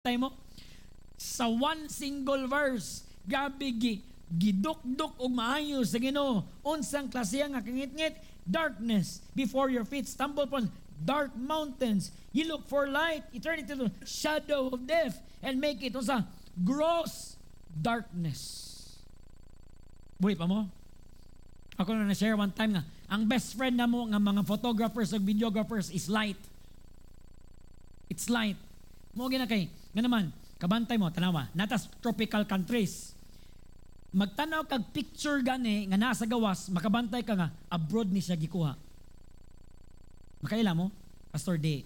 Tay mo sa one single verse, gabi gidukdok og maayo sa Ginoo. Unsang klase nga kangit-ngit? Darkness before your feet, stumble upon dark mountains. You look for light, eternity to shadow of death, and make it unsa gross darkness. Buhay pa mo? Ako na na-share one time nga, ang best friend na mo nga mga photographers o videographers is light. It's light. Mo gina kay, nga naman, kabantay mo, tanawa, natas tropical countries. Magtanaw kag picture gani nga nasa gawas, makabantay ka nga, abroad ni siya gikuha. Makaila mo? Pastor D.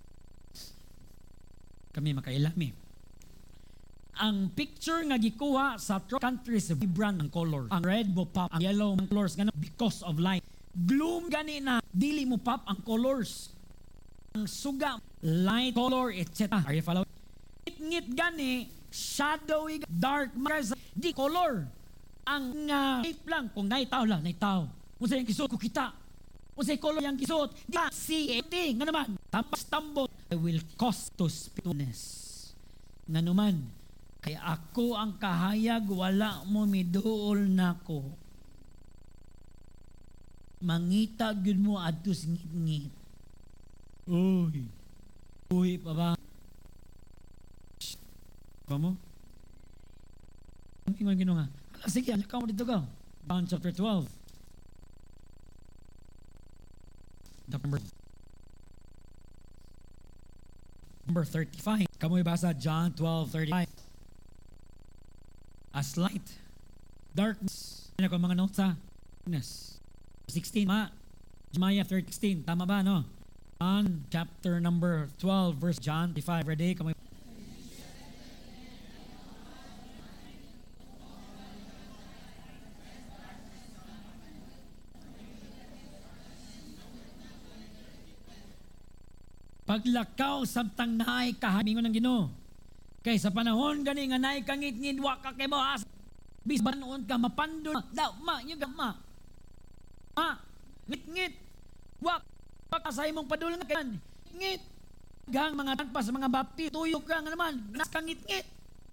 Kami makailami. Ang picture nga gikuha sa countries, vibrant ang color. Ang red mo pop, ang yellow ang colors, ganun, because of light. Gloom gani na, dili mo pop ang colors. Ang suga, light, color, etc. Are you following? Ngit gani, shadowy, dark, di color. Ang shape lang, kung naitaw lang, naitaw. Kung sa'yo yung kisot, kukita. Kung sa'yo color yung kisot, di ba, see anything. Nga naman, tampas tambot, I will cause to spitness. Nga naman, kaya ako ang kahayag, wala mo miduol na ko. Mangita gyud mo adto ngit-ngit. Uy. Uy pa ba? Pa mo? Ang ingon Ginoo nga. Sige, alakaw mo dito ka. John chapter 12. Number 35. Kamoy basa John 12:35. As light, darkness. Ano ko mga notes ha? Darkness. 16, Jeremiah 13, tama ba no? John chapter number 12 verse John 35. Ready? Kamoy. Paglakaw samtang naay kahamingon ng Ginoo. Kay sa panahon gani nga naay kangit-ngit wa ka kay bahas. Bisban noon ka mapandon. Daw ma yung gama. Ngit-ngit. Wa ka sa imong padulong kan. Ngit. Gang mga tagpas mga bapti tuyok ka nga naman nas kangit-ngit.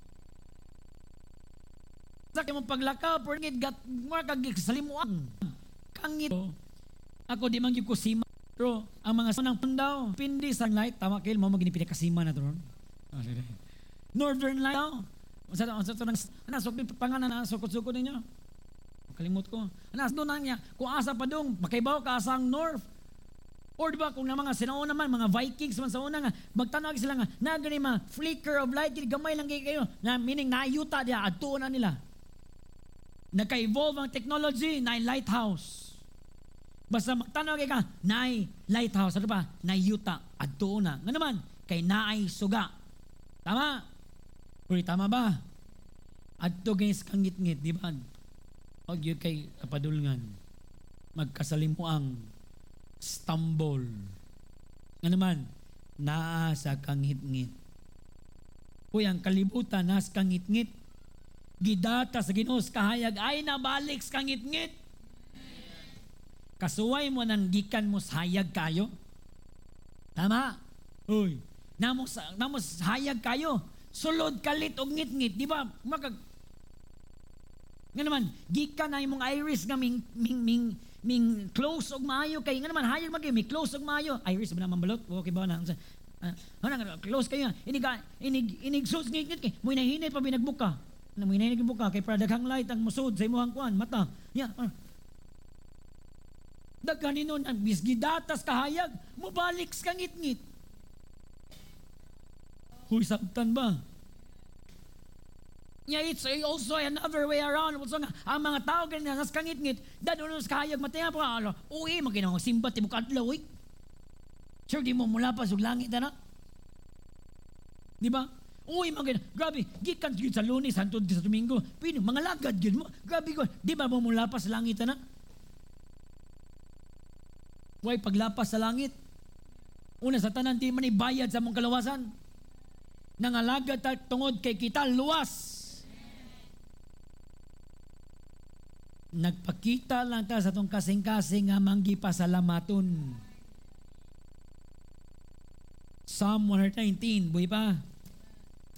Sa imong paglakaw por ngit gat mo kag salimuan. Kangit. Ako di man gyud ko sima. Pero ang mga sunang pandaw, pindi sang light, tama kail mo maging pinakasima na doon. Northern light daw. Sa ito nang panganan na sukot-sukot ninyo. Kalimut ko. Doon na niya, kung asa pa doon, makaibaw ka asang north. Or diba, kung na mga sinauna man, mga Vikings man sa una nga, magtanong sila nga, nagani mga flicker of light, gamay lang kayo, na meaning naayuta diya, adtuon na nila. Nagka-evolve ang technology, na lighthouse. Basta magtanaw kay ka, naay lighthouse, ano ba? Naay yuta, adto na. Nga naman, kay naay suga. Tama? Uy, tama ba? Adto guys kang ngit-ngit, di ba? Huwag yun kay kapadulngan. Magkasalimuang stumble. Nga naman, naa sa kang ngit-ngit. Uy, ang kalibutan, nas kang ngit-ngit. Gidata sa Ginoo kahayag, ay nabalik sa kang ngit-ngit. Kasuway mo nang gikan mo hayag kayo. Tama? Uy, namos hayag kayo. Sulod kalit og ngit-ngit, di ba? Nga naman, gikan na imong iris nga ming close og maayo kay nga naman hayag magay mi close og maayo. Iris ba naman balot? Okay ba na? Close kayo. Inig sus ngit-ngit kay mo hinahinay pa binagbuka. Mo hinahinay buka kay para daghang light ang musod sa imong kuan mata. Yeah. Dagani nun ang bisgidatas kahayag, mubalik ka ngit-ngit. Huy, sabtan ba? Yeah, it's also another way around. So, ang mga tao ganyan, nas kangit-ngit, dadulong sa kahayag, mataya pa, uy, maginawang simbat, tibo kadlaw, uy. Sure, di mo mula pa sa langit, na? Di ba? Uy, grabe, gikan sa Lunes, hantod sa Domingo, pino, mga lagad yun mo, grabe ko, di ba mo mula pa sa langit, na? Way paglapas sa langit. Una sa tanan di man ibayad sa mong kalawasan. Nangalagad tungod kay kita luwas. Nagpakita lang ta sa tong kasing-kasing nga manggi pasalamaton. Psalm 119, buhay pa.